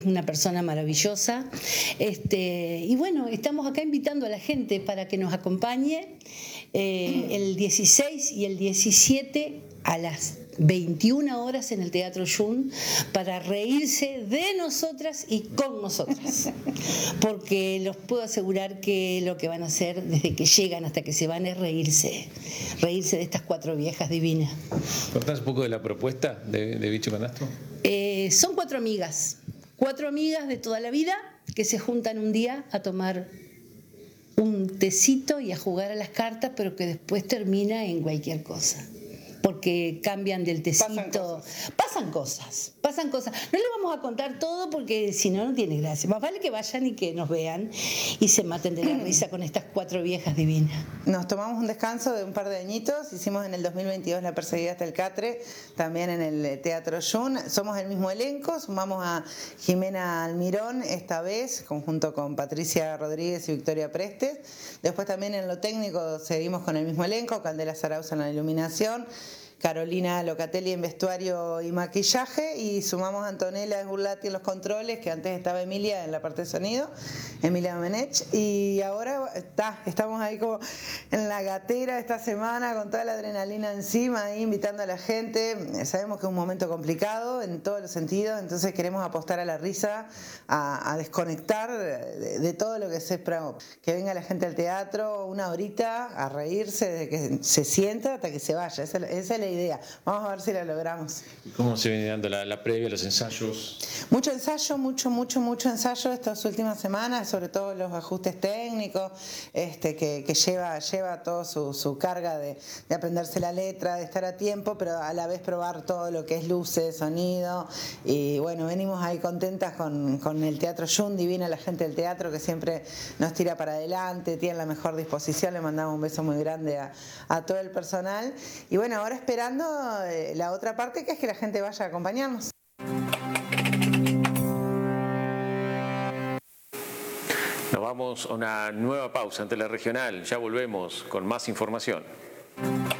Una persona maravillosa. Y bueno, estamos acá invitando a la gente para que nos acompañe el 16 y el 17 a las 21 horas en el Teatro Jun para reírse de nosotras y con nosotras. Porque los puedo asegurar que lo que van a hacer desde que llegan hasta que se van es reírse. Reírse de estas 4 viejas divinas. ¿Contás un poco de la propuesta de Bicho Canastro? Son 4 amigas. 4 amigas de toda la vida que se juntan un día a tomar un tecito y a jugar a las cartas, pero que después termina en cualquier cosa. Porque cambian del tecito. Pasan cosas. No les vamos a contar todo porque si no, no tiene gracia. Más vale que vayan y que nos vean y se maten de la risa con estas 4 viejas divinas. Nos tomamos un descanso de un par de añitos. Hicimos en el 2022 La Perseguida hasta el Catre, también en el Teatro Jun. Somos el mismo elenco, sumamos a Jimena Almirón esta vez, conjunto con Patricia Rodríguez y Victoria Prestes. Después también en lo técnico seguimos con el mismo elenco, Candela Sarauza en la iluminación, Carolina Locatelli en vestuario y maquillaje, y sumamos a Antonella Esburlati en los controles, que antes estaba Emilia en la parte de sonido, Emilia Menech, y ahora estamos ahí como en la gatera esta semana con toda la adrenalina encima, ahí invitando a la gente. Sabemos que es un momento complicado en todos los sentidos, entonces queremos apostar a la risa, a desconectar de todo lo que se espera, que venga la gente al teatro una horita a reírse desde que se sienta hasta que se vaya. Esa es la idea. Vamos a ver si la logramos. ¿Cómo se viene dando la previa, los ensayos? Mucho ensayo, mucho ensayo estas últimas semanas, sobre todo los ajustes técnicos, que lleva todo su carga de aprenderse la letra, de estar a tiempo, pero a la vez probar todo lo que es luces, sonido. Y bueno, venimos ahí contentas con el Teatro Jun, divina la gente del teatro que siempre nos tira para adelante, tiene la mejor disposición. Le mandamos un beso muy grande a todo el personal. Y bueno, ahora esperando la otra parte, que es que la gente vaya a acompañarnos. Nos vamos a una nueva pausa ante la regional. Ya volvemos con más información.